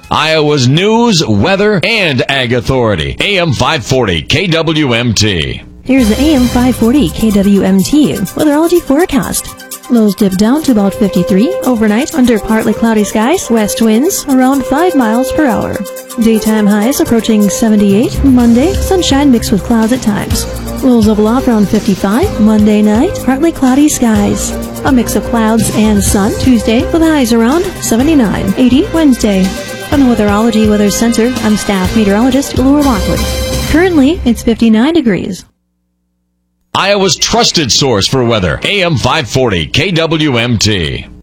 Iowa's news, weather, and ag authority. AM 540 KWMT. Here's the AM 540 KWMT weatherology forecast. Lows dip down to about 53 overnight under partly cloudy skies, west winds around 5 miles per hour. Daytime highs approaching 78 Monday, sunshine mixed with clouds at times. Lows level off around 55 Monday night, partly cloudy skies. A mix of clouds and sun Tuesday with highs around 79, 80 Wednesday. From the Weatherology Weather Center, I'm staff meteorologist Laura Lockley. Currently, it's 59 degrees. Iowa's trusted source for weather. AM 540 KWMT.